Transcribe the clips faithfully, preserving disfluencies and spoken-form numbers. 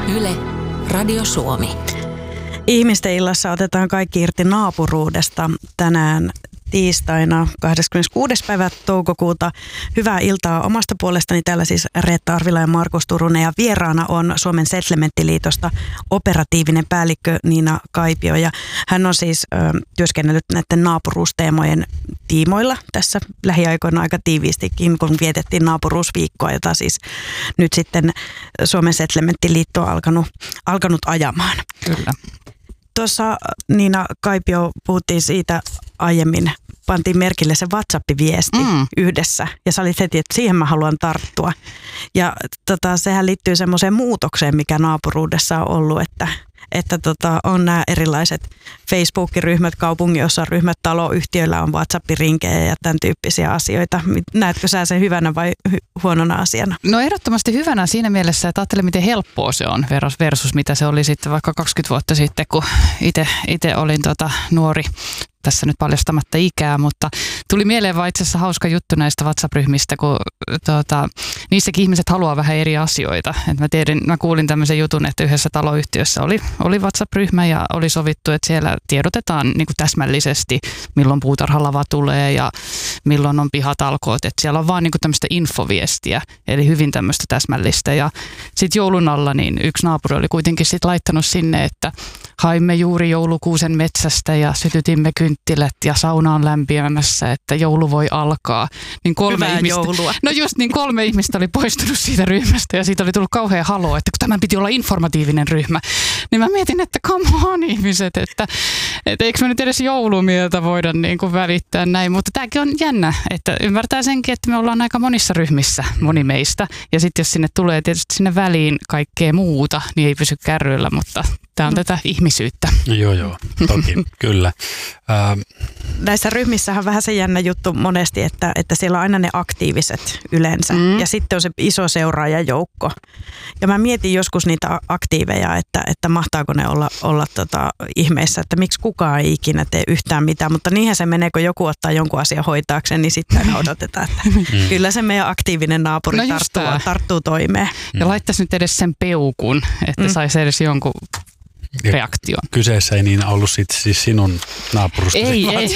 Yle, Radio Suomi. Ihmisten illassa otetaan kaikki irti naapuruudesta tänään tiistaina kahdeskymmeneskuudes päivä toukokuuta. Hyvää iltaa omasta puolestani. Täällä siis Reetta Arvila ja Markus Turunen ja vieraana on Suomen Settlementtiliitosta operatiivinen päällikkö Niina Kaipio. Ja hän on siis ö, työskennellyt näiden naapuruusteemojen tiimoilla tässä lähiaikoina aika tiiviistikin, kun vietettiin naapuruusviikkoa, jota siis nyt sitten Suomen Settlementtiliitto on alkanut, alkanut ajamaan. Kyllä. Tuossa Niina Kaipio puhuttiin siitä aiemmin, pantiin merkille se WhatsApp-viesti mm. yhdessä ja sä olit heti, että siihen mä haluan tarttua. Ja tota, sehän liittyy semmoiseen muutokseen, mikä naapuruudessa on ollut, että, että tota, on nämä erilaiset Facebook-ryhmät, kaupunginosaryhmät, taloyhtiöillä on WhatsApp-rinkejä ja tämän tyyppisiä asioita. Näetkö sä sen hyvänä vai hy- huonona asiana? No ehdottomasti hyvänä siinä mielessä, että ajattele miten helppoa se on versus mitä se oli sitten vaikka kaksikymmentä vuotta sitten, kun itse olin tota nuori. Tässä nyt paljastamatta ikää, mutta tuli mieleen vaan itse asiassa hauska juttu näistä WhatsApp-ryhmistä, kun tuota, niissäkin ihmiset haluaa vähän eri asioita. Et mä, tiedin, mä kuulin tämmöisen jutun, että yhdessä taloyhtiössä oli, oli WhatsApp-ryhmä ja oli sovittu, että siellä tiedotetaan niin kuin täsmällisesti, milloin puutarhalava tulee ja milloin on pihatalkoot. Et siellä on vaan niin kuin tämmöistä infoviestiä, eli hyvin tämmöistä täsmällistä. Ja sitten joulun alla niin yksi naapuri oli kuitenkin sit laittanut sinne, että haimme juuri joulukuusen metsästä ja sytytimme kynttilät ja sauna on lämpimässä, että joulu voi alkaa. Niin kolme Hyvää ihmistä, joulua. No just niin kolme ihmistä oli poistunut siitä ryhmästä ja siitä oli tullut kauhean haloo, että kun tämän piti olla informatiivinen ryhmä. Niin mä mietin, että come on ihmiset, että, että eikö me nyt edes joulumieltä voida niin kuin välittää näin. Mutta tämäkin on jännä, että ymmärtää senkin, että me ollaan aika monissa ryhmissä, moni meistä. Ja sitten jos sinne tulee tietysti sinne väliin kaikkea muuta, niin ei pysy kärryillä, mutta tämä on tätä ihmisyyttä. Joo, joo, toki, kyllä. Ähm. Näissä ryhmissähän on vähän se jännä juttu monesti, että, että siellä on aina ne aktiiviset yleensä mm. ja sitten on se iso seuraajajoukko. Ja mä mietin joskus niitä aktiiveja, että, että mahtaako ne olla, olla tota ihmeissä, että miksi kukaan ei ikinä tee yhtään mitään, mutta niinhän se menee, kun joku ottaa jonkun asian hoitaakseen, niin sitten odotetaan, että mm. kyllä se meidän aktiivinen naapuri no tarttuu, tarttuu toimeen. Ja laittaisi nyt edes sen peukun, että mm. saisi edes jonkun reaktion. Kyseessä ei niin ollut sit, siis sinun naapurustasi. Ei, ei.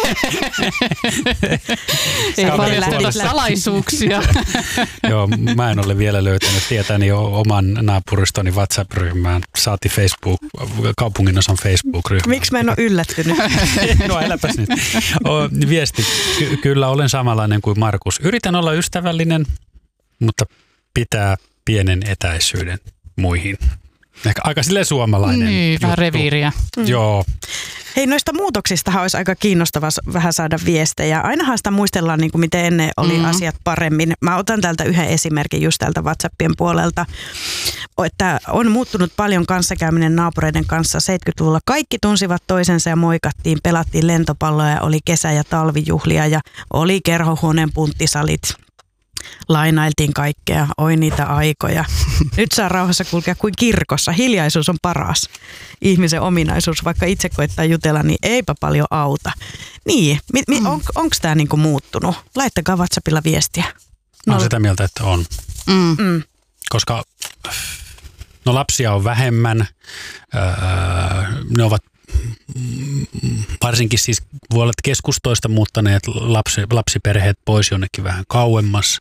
Ei paljastella salaisuuksia. Joo, mä en ole vielä löytänyt tietäni oman naapuristoni WhatsApp-ryhmään. Saati Facebook, kaupunginosan Facebook-ryhmään. Miksi mä en ole yllättynyt? No äläpäs nyt. O, viesti. Ky- kyllä olen samanlainen kuin Markus. Yritän olla ystävällinen, mutta pitää pienen etäisyyden muihin. Ehkä aika silleen suomalainen niin, juttu. Vähän reviiriä. Mm. Joo. Hei, noista muutoksistahan olisi aika kiinnostavaa vähän saada viestejä. Ainahan sitä muistellaan, niin kuin miten ennen oli mm. asiat paremmin. Mä otan täältä yhden esimerkin just täältä WhatsAppien puolelta, että on muuttunut paljon kanssakäyminen naapureiden kanssa. seitsemänkymmentäluvulla kaikki tunsivat toisensa ja moikattiin, pelattiin lentopalloja ja oli kesä- ja talvijuhlia ja oli kerhohuoneen punttisalit. Lainailtiin kaikkea, oi niitä aikoja. Nyt saa rauhassa kulkea kuin kirkossa. Hiljaisuus on paras ihmisen ominaisuus. Vaikka itse koittaa jutella, niin eipä paljon auta. Niin, mi, mi, on, onko tämä niinku muuttunut? Laittakaa WhatsAppilla viestiä. Mä oon sitä mieltä, että on. Mm. Mm. Koska no lapsia on vähemmän. Öö, ne ovat varsinkin siis voi olla, että keskustoista muuttaneet lapsi, lapsiperheet pois jonnekin vähän kauemmas.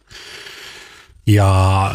Ja,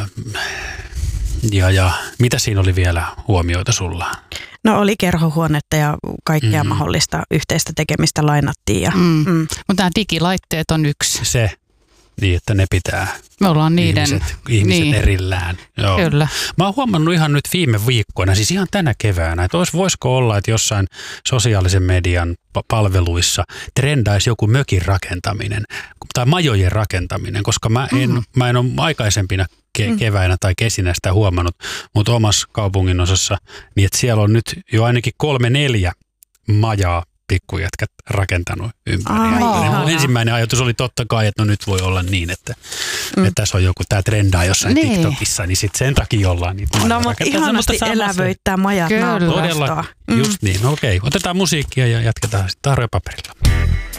ja, ja mitä siinä oli vielä huomioita sulla? No oli kerhohuonetta ja kaikkea mm. mahdollista yhteistä tekemistä lainattiin. Ja, mm. Mm. Mutta nämä digilaitteet on yksi. Se, niin että ne pitää Me ollaan niiden ihmiset, ihmiset niin. erillään. Joo. Kyllä. Mä oon huomannut ihan nyt viime viikkoina, siis ihan tänä keväänä, että olis, voisiko olla, että jossain sosiaalisen median palveluissa trendaisi joku mökin rakentaminen tai majojen rakentaminen, koska mä en, mm. mä en ole aikaisempina ke- keväinä tai kesinä sitä huomannut, mutta omassa kaupungin osassa, niin että siellä on nyt jo ainakin kolme neljä majaa pikkujätkät rakentanut ympäri. Ai, ensimmäinen ajatus oli totta kai, että no nyt voi olla niin, että, mm. että tässä on joku, tämä trendaa jossain niin. TikTokissa, niin sitten sen takia ollaan niitä. No mutta ihanasti elävöittää majat naapurasta. Todella, just niin, okei. Otetaan musiikkia ja jatketaan sitten tarjopaperilla.